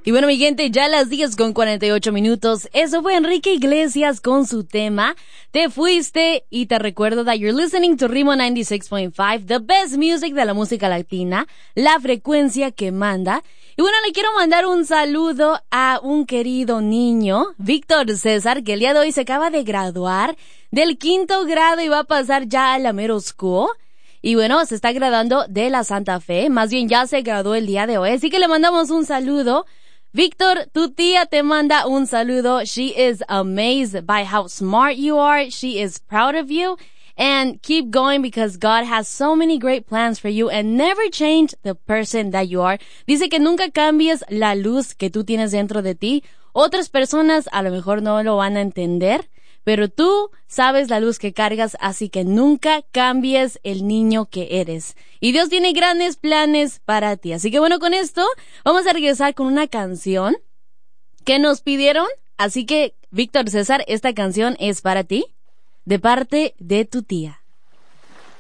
Y bueno, mi gente, ya a las 10:48. Eso fue Enrique Iglesias con su tema Te Fuiste. Y te recuerdo that you're listening to Ritmo 96.5, the best music de la música latina, la frecuencia que manda. Y bueno, le quiero mandar un saludo a un querido niño, Víctor César, que el día de hoy se acaba de graduar del 5º grado y va a pasar ya a la middle school. Y bueno, se está graduando de la Santa Fe, más bien ya se graduó el día de hoy, así que le mandamos un saludo. Víctor, tu tía te manda un saludo. She is amazed by how smart you are. She is proud of you. And keep going because God has so many great plans for you and never change the person that you are. Dice que nunca cambies la luz que tú tienes dentro de ti. Otras personas a lo mejor no lo van a entender, pero tú sabes la luz que cargas, así que nunca cambies el niño que eres. Y Dios tiene grandes planes para ti. Así que bueno, con esto vamos a regresar con una canción que nos pidieron. Así que, Víctor César, esta canción es para ti, de parte de tu tía.